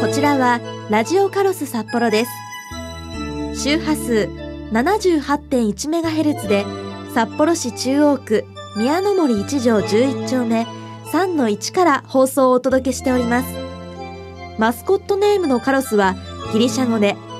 こちらはラジオカロス札幌です。周波数 78.1MHz で札幌市中央区宮の森1条11丁目3-1から放送をお届けしております。マスコットネームのカロスはギリシャ語で